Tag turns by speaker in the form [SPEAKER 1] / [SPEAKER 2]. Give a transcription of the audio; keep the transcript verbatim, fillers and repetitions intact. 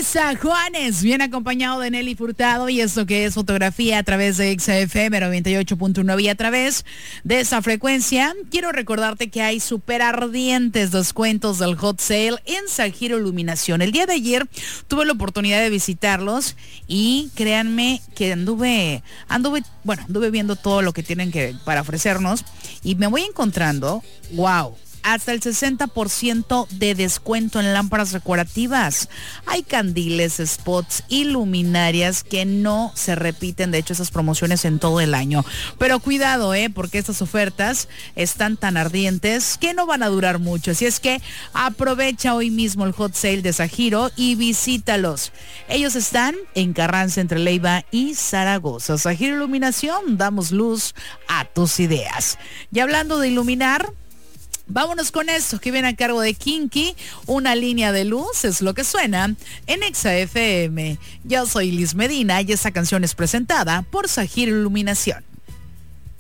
[SPEAKER 1] César Juanes, bien acompañado de Nelly Furtado, y esto que es fotografía a través de X F M noventa y ocho punto nueve y a través de esa frecuencia. Quiero recordarte que hay súper ardientes descuentos del Hot Sale en Zahiro Iluminación. El día de ayer tuve la oportunidad de visitarlos y créanme que anduve, anduve, bueno, anduve viendo todo lo que tienen que para ofrecernos y me voy encontrando, wow, hasta el sesenta por ciento de descuento en lámparas decorativas. Hay candiles, spots y luminarias que no se repiten, de hecho, esas promociones en todo el año. Pero cuidado, eh, porque estas ofertas están tan ardientes que no van a durar mucho. Así es que aprovecha hoy mismo el Hot Sale de Zahiro y visítalos. Ellos están en Carranza, entre Leiva y Zaragoza. Zahiro Iluminación, damos luz a tus ideas. Y hablando de iluminar, vámonos con esto que viene a cargo de Kinky. Una línea de luz es lo que suena en Exa F M. Yo soy Liz Medina y esta canción es presentada por Zahiro Iluminación.